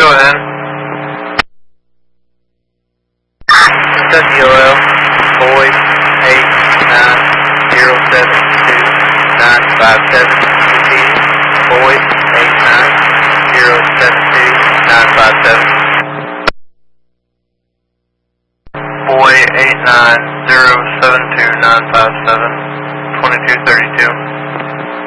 Go ahead. WL, Boyd, 89072-957. Repeat, Boyd, 89072-957. Boy, 89072-957, 2232.